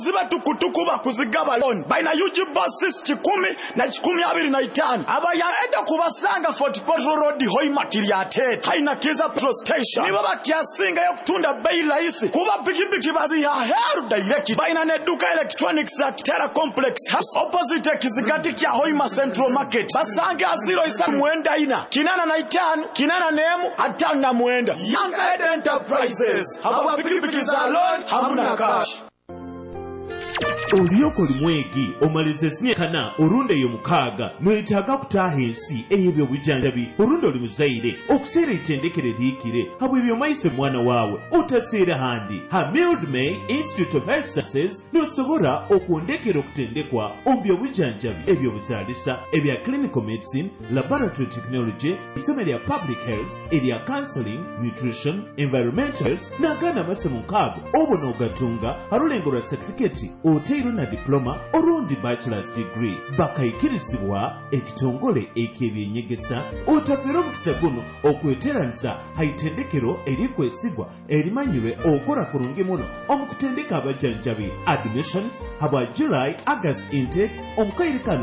ziba tukutukuba kuzigaba loan baina UG bosses 10 na 25 abayanda kubasanga Fort Portal Road Hoima Kiriate haina kiza petrol station niba bakyasinga yokutunda bei rahisi kuba pikipiki bazi ya heru direct baina neduka electronics ya Kitera Complex opposite Kizigati kya Hoima Central Market basange aziro isa muenda ina kinana na itanu kinana nemu atanu na muenda Young Enterprises haba pikipiki za loan hamuna cash. Oliyoko limwegi omalize sinyekana orunde yo mukaaga nwetaaga kutaaha ensi ey'ebyo bujanjabi orunde oli muzaire okuseera ettendekere liikire habwe ebyo mayise mwana waawe otaseera handi ha Mildmay Institute of Health Sciences n'osobola okwondekera okutendekwa ombyo bujanjabi ebyo buzaalisa ebya clinical medicine, laboratory technology, isomo lya public health, erya counseling, nutrition, environmental health n'agaana amasomo nkaago obona ogatunga halulengo lwa certificate oteiro na diploma orundi bachelor's degree bakayikirizibwa ekitongole eky'ebyenyegesa otafera omukisa guno okweteranisa haitendekero erikwesigwa erimanyirwe okora kurungi muno omukutendeka abajanjabi admissions habwa July August intake omukairikano